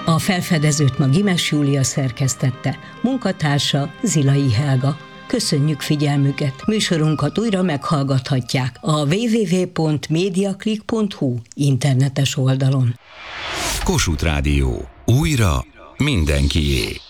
A felfedezőt ma Gimes Júlia szerkesztette, munkatársa Zilai Helga. Köszönjük figyelmüket! Műsorunkat újra meghallgathatják a www.mediaclick.hu internetes oldalon. Kossuth Rádió. Újra mindenkié.